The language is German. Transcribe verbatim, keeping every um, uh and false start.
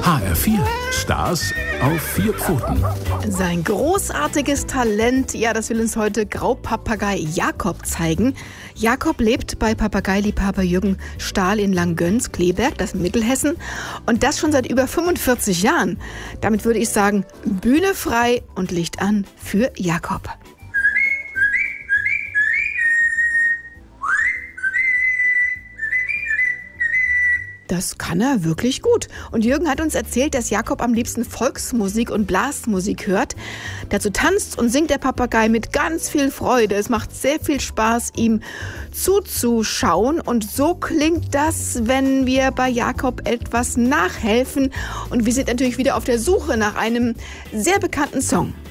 H R vier, Stars auf vier Pfoten. Sein großartiges Talent, ja, das will uns heute Graupapagei Jakob zeigen. Jakob lebt bei Papageiliebhaber Jürgen Stahl in Langgöns, Kleberg, das in Mittelhessen. Und das schon seit über fünfundvierzig Jahren. Damit würde ich sagen, Bühne frei und Licht an für Jakob. Das kann er wirklich gut. Und Jürgen hat uns erzählt, dass Jakob am liebsten Volksmusik und Blasmusik hört. Dazu tanzt und singt der Papagei mit ganz viel Freude. Es macht sehr viel Spaß, ihm zuzuschauen. Und so klingt das, wenn wir bei Jakob etwas nachhelfen. Und wir sind natürlich wieder auf der Suche nach einem sehr bekannten Song.